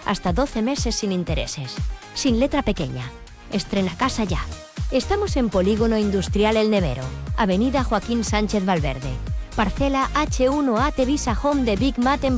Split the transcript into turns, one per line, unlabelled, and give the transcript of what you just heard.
hasta 12 meses sin intereses. Sin letra pequeña. Estrena casa ya. Estamos en Polígono Industrial El Nevero, Avenida Joaquín Sánchez Valverde. Parcela H1A Tevisa Home de Big Mat en